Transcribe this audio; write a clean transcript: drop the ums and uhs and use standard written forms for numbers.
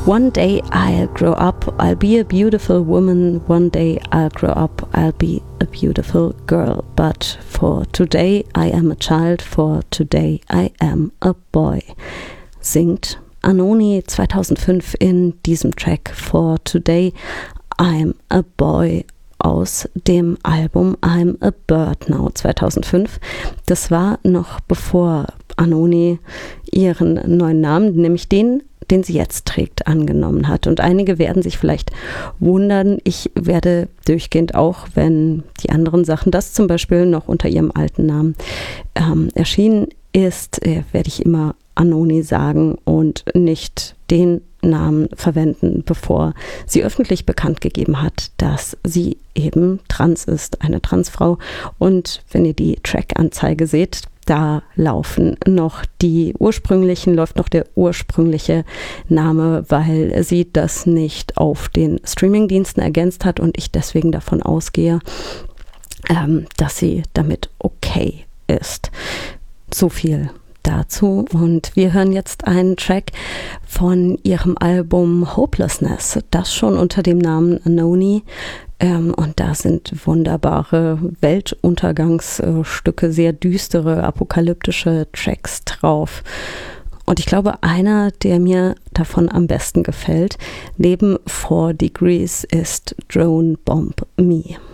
One day I'll grow up, I'll be a beautiful woman. One day I'll grow up, I'll be a beautiful girl. But for today I am a child, for today I am a boy. Singt Anohni 2005 in diesem Track For Today I'm a Boy aus dem Album I'm a Bird Now 2005. Das war noch bevor Anohni ihren neuen Namen, nämlich den sie jetzt trägt, angenommen hat. Und einige werden sich vielleicht wundern, ich werde durchgehend auch, wenn die anderen Sachen, das zum Beispiel noch unter ihrem alten Namen erschienen ist, werde ich immer Anohni sagen und nicht den Namen verwenden, bevor sie öffentlich bekannt gegeben hat, dass sie eben trans ist, eine Transfrau. Und wenn ihr die Track-Anzeige seht, da läuft noch der ursprüngliche Name, weil sie das nicht auf den Streamingdiensten ergänzt hat und ich deswegen davon ausgehe, dass sie damit okay ist. So viel dazu. Und wir hören jetzt einen Track von ihrem Album Hopelessness, das schon unter dem Namen Anohni. Und da sind wunderbare Weltuntergangsstücke, sehr düstere, apokalyptische Tracks drauf. Und ich glaube, einer, der mir davon am besten gefällt, neben 4 Degrees, ist Drone Bomb Me.